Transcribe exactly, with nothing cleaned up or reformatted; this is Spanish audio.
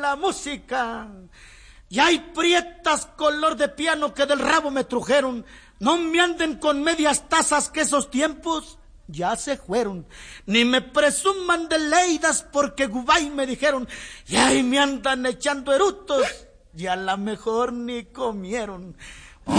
la música. Y hay prietas color de piano que del rabo me trujeron. No me anden con medias tazas que esos tiempos ya se fueron. Ni me presuman de leidas porque Gubay me dijeron. Y ahí me andan echando erutos y a la mejor ni comieron.